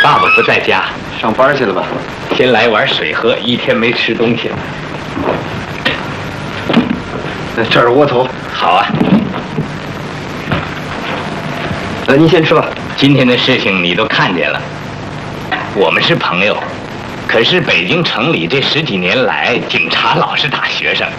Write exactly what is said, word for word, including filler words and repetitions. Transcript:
爸爸不在家， 上班去了吧？ 先来碗水喝，一天没吃东西了。 那这儿窝头。 好啊。 呃，您先吃吧。 今天的事情你都看见了，我们是朋友，可是北京城里这十几年来，警察老是打学生，